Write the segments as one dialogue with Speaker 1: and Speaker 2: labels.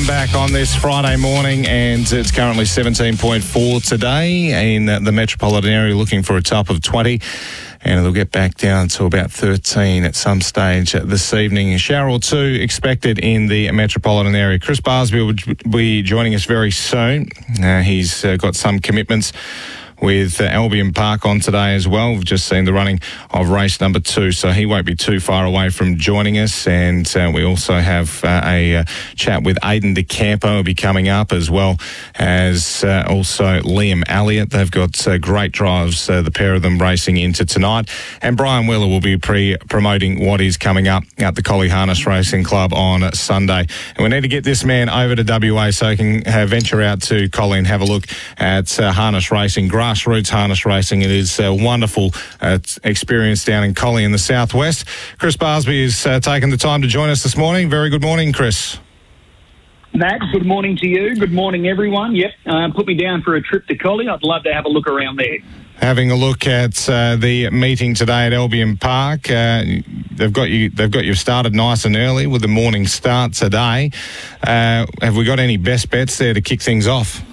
Speaker 1: comeback on this Friday morning, and it's currently 17.4 today in the metropolitan area, looking for a top of 20. And it'll get back down to about 13 at some stage this evening. A shower or two expected in the metropolitan area. Chris Barsby will be joining us very soon. He's got some commitments with Albion Park on today as well. We've just seen the running of race number 2, so he won't be too far away from joining us. And we also have a chat with Aidan De Campo will be coming up, as well as also Liam Elliott. They've got great drives, the pair of them racing into tonight. And Brian Wheeler will be promoting what is coming up at the Collie Harness Racing Club on Sunday. And we need to get this man over to WA so he can venture out to Collie and have a look at harness racing, grassroots harness racing. It is a wonderful experience down in Collie in the southwest. Chris Barsby is taking the time to join us this morning. Very good morning, Chris.
Speaker 2: Matt, good morning to you. Good morning, everyone. Yep, put me down for a trip to Collie. I'd love to have a look around there.
Speaker 1: Having a look at the meeting today at Albion Park, they've got you started nice and early with the morning start today. Have we got any best bets there to kick things off?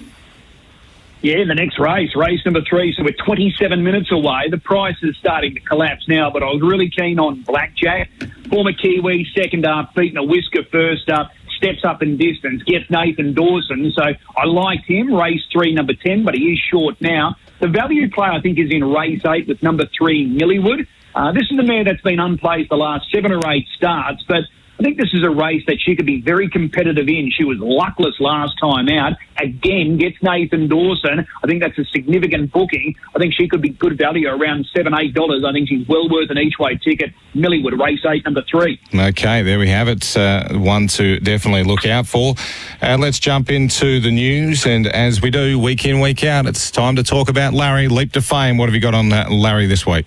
Speaker 2: Yeah, the next race number 3, so we're 27 minutes away. The price is starting to collapse now, but I was really keen on Blackjack. Former Kiwi, second up, beaten a whisker first up, steps up in distance, gets Nathan Dawson, so I liked him. Race 3, number 10, but he is short now. The value play, I think, is in race 8 with number 3, Millywood. This is a mare that's been unplaced the last 7 or 8 starts, but I think this is a race that she could be very competitive in. She was luckless last time out. Again, gets Nathan Dawson. I think that's a significant booking. I think she could be good value around $7-8. I think she's well worth an each-way ticket. Millywood, race 8, number 3.
Speaker 1: Okay, there we have it. One to definitely look out for. Let's jump into the news. And as we do week in, week out, it's time to talk about Larry, Leap to Fame. What have you got on Larry this week?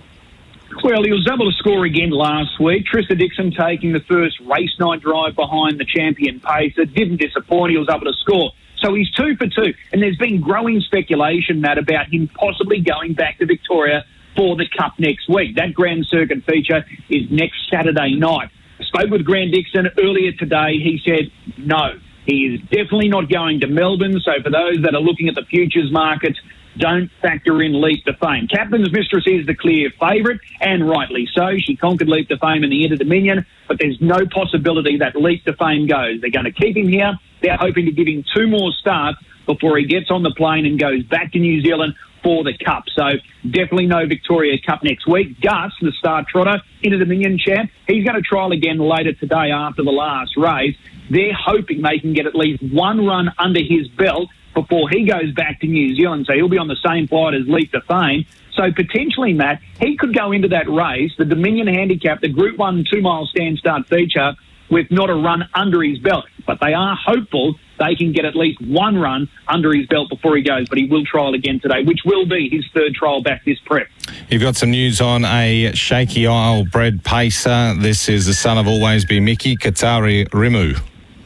Speaker 2: Well, he was able to score again last week. Trista Dixon taking the first race night drive behind the champion pacer. Didn't disappoint. He was able to score. So he's 2 for 2. And there's been growing speculation, Matt, about him possibly going back to Victoria for the Cup next week. That Grand Circuit feature is next Saturday night. I spoke with Grant Dixon earlier today. He said no. He is definitely not going to Melbourne. So for those that are looking at the futures markets, don't factor in Leap to Fame. Captain's Mistress is the clear favourite, and rightly so. She conquered Leap to Fame in the Inter-Dominion, but there's no possibility that Leap to Fame goes. They're going to keep him here. They're hoping to give him 2 more starts before he gets on the plane and goes back to New Zealand for the Cup. So definitely no Victoria Cup next week. Gus, the star trotter, Inter-Dominion champ, he's going to trial again later today after the last race. They're hoping they can get at least 1 run under his belt before he goes back to New Zealand, so he'll be on the same flight as Leap to Fame. So potentially, Matt, he could go into that race, the Dominion Handicap, the Group 1 2-mile stand-start feature, with not a run under his belt. But they are hopeful they can get at least 1 run under his belt before he goes, but he will trial again today, which will be his 3rd trial back this prep.
Speaker 1: You've got some news on a Shaky Isle bred pacer. This is the son of Always Be Mickey, Katari Rimu.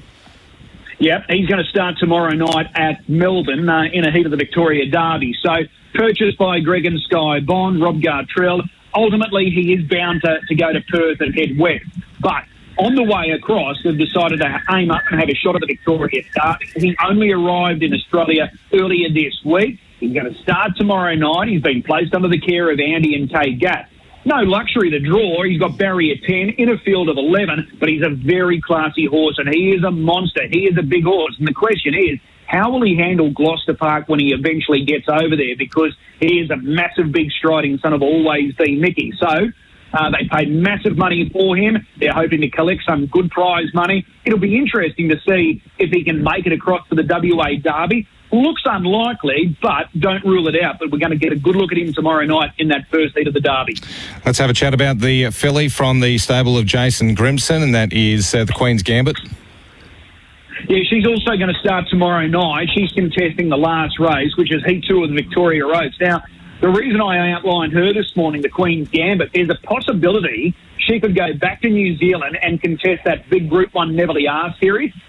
Speaker 2: Yep, he's going to start tomorrow night at Melbourne in a heat of the Victoria Derby. So purchased by Greg and Sky Bond, Rob Gartrell. Ultimately, he is bound to go to Perth and head west. But on the way across, they've decided to aim up and have a shot at the Victoria Derby. He only arrived in Australia earlier this week. He's going to start tomorrow night. He's been placed under the care of Andy and Kay Gatt. No luxury to draw. He's got barrier 10 in a field of 11, but he's a very classy horse, and he is a monster. He is a big horse. And the question is, how will he handle Gloucester Park when he eventually gets over there? Because he is a massive, big striding son of Always Be Mickey. So they paid massive money for him. They're hoping to collect some good prize money. It'll be interesting to see if he can make it across to the WA Derby. Looks unlikely, but don't rule it out. But we're going to get a good look at him tomorrow night in that first heat of the Derby.
Speaker 1: Let's have a chat about the filly from the stable of Jason Grimson, and that is the Queen's Gambit.
Speaker 2: Yeah, she's also going to start tomorrow night. She's contesting the last race, which is Heat 2 of the Victoria Oaks. Now, the reason I outlined her this morning, the Queen's Gambit, there's a possibility she could go back to New Zealand and contest that big Group 1 Neverly R Series.